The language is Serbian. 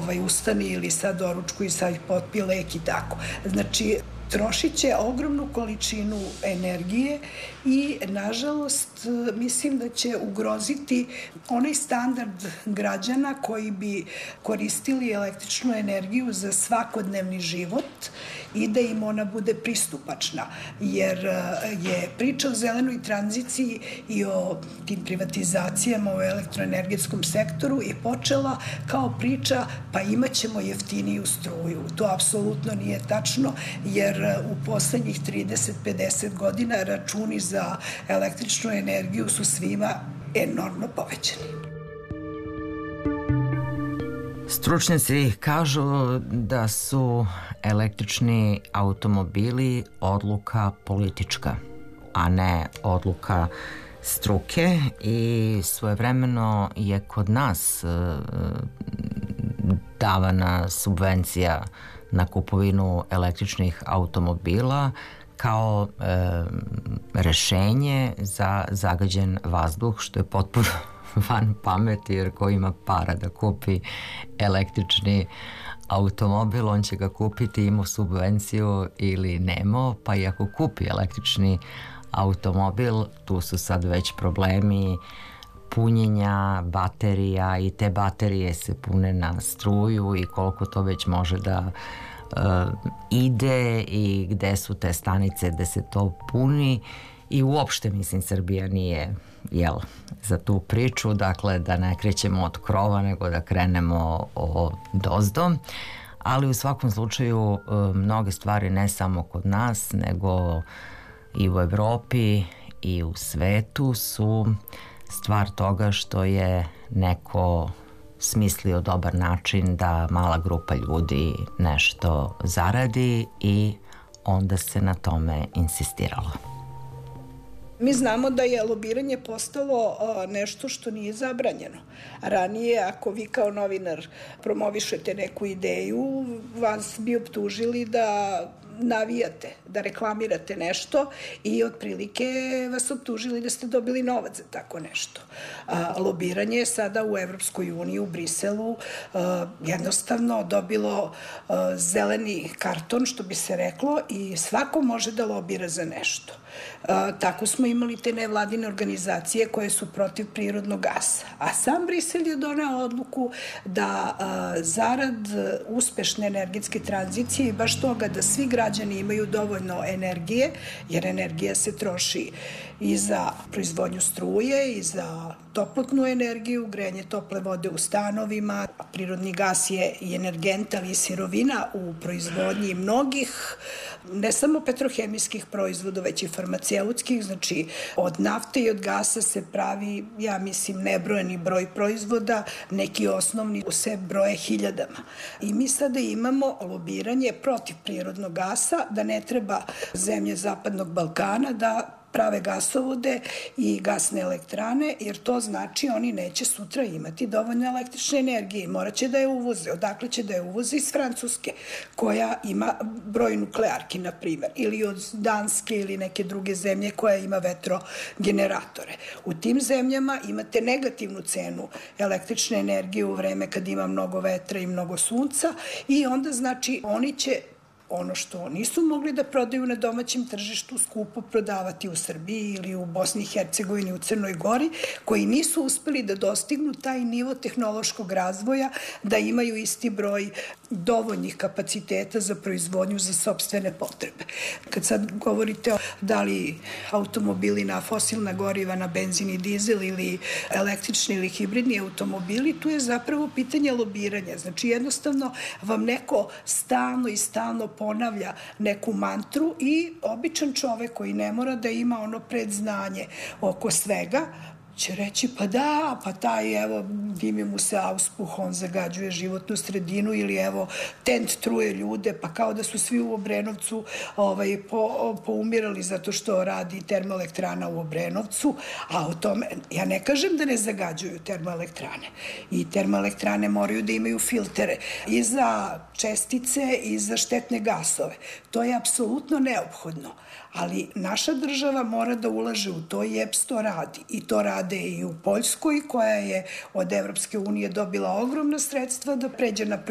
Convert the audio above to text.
ustani ili sad doručku i sad potpi lek i tako. Znači, trošit će ogromnu količinu energije i, nažalost, mislim da će ugroziti onaj standard građana koji bi koristili električnu energiju za svakodnevni život i da im ona bude pristupačna, jer je priča o zelenoj tranziciji i o tim privatizacijama u elektroenergetskom sektoru je počela kao priča pa imaćemo jeftiniju struju. To apsolutno nije tačno, jer u poslednjih 30-50 godina računi za električnu energiju su svima enormno povećani. Stručnjaci kažu da su električni automobili odluka politička, a ne odluka struke, i svojevremeno je kod nas davana subvencija na kupovinu električnih automobila kao rešenje za zagađen vazduh, što je potpuno van pameti, jer ko ima para da kupi električni automobil, on će ga kupiti, imao subvenciju ili nemao, pa i ako kupi električni automobil, tu su sad već problemi punjenja baterija i te baterije se pune na struju i koliko to već može da ide i gde su te stanice gde se to puni i uopšte, mislim, Srbija nije za tu priču, dakle da ne krećemo od krova nego da krenemo odozdo, ali u svakom slučaju mnoge stvari ne samo kod nas nego i u Evropi i u svetu su stvar toga što je neko smislio dobar način da mala grupa ljudi nešto zaradi i onda se na tome insistiralo. Mi znamo da je lobiranje postalo nešto što nije zabranjeno. Ranije, ako vi kao novinar promovišete neku ideju, vas bi optužili da navijate, da reklamirate nešto i otprilike vas optužili da ste dobili novac za tako nešto. Lobiranje je sada u Evropskoj uniji, u Briselu, jednostavno dobilo zeleni karton, što bi se reklo, i svako može da lobira za nešto. Tako smo imali te nevladine organizacije koje su protiv prirodnog gasa. A sam Brisel je doneo odluku da zarad uspešne energetske tranzicije i baš toga da svi građani imaju dovoljno energije, jer energija se troši i za proizvodnju struje i za toplotnu energiju, grejanje tople vode u stanovima. Prirodni gas je i energent, ali i sirovina u proizvodnji mnogih, ne samo petrohemijskih proizvoda, već i farmaceutskih, znači od nafte i od gasa se pravi, ja mislim, nebrojeni broj proizvoda, neki osnovni se broje hiljadama. I mi sada imamo lobiranje protiv prirodnog gasa, da ne treba zemlje Zapadnog Balkana da prave gasovode i gasne elektrane, jer to znači oni neće sutra imati dovoljno električne energije i morat će da je uvoze. Odakle će da je uvoze? Iz Francuske, koja ima broj nuklearki, na primer, ili od Danske ili neke druge zemlje koja ima vetrogeneratore. U tim zemljama imate negativnu cenu električne energije u vreme kad ima mnogo vetra i mnogo sunca i onda znači oni će ono što nisu mogli da prodaju na domaćem tržištu skupo prodavati u Srbiji ili u Bosni i Hercegovini, u Crnoj Gori, koji nisu uspeli da dostignu taj nivo tehnološkog razvoja, da imaju isti broj dovoljnih kapaciteta za proizvodnju za sopstvene potrebe. Kad sad govorite o da li automobili na fosilna goriva, na benzin i dizel ili električni ili hibridni automobili, tu je zapravo pitanje lobiranja. Znači jednostavno vam neko stalno ponavlja neku mantru i običan čovek koji ne mora da ima ono predznanje oko svega, će reći pa da, pa taj evo dimi mu se auspuh, on zagađuje životnu sredinu ili evo tent truje ljude, pa kao da su svi u Obrenovcu poumirali zato što radi termoelektrana u Obrenovcu, a o tome, ja ne kažem da ne zagađuju termoelektrane i termoelektrane moraju da imaju filtere i za čestice i za štetne gasove. To je apsolutno neophodno, ali naša država mora da ulaže u to i EPS to radi. I to rade i u Poljskoj, koja je od Evropske unije dobila ogromna sredstva da pređe na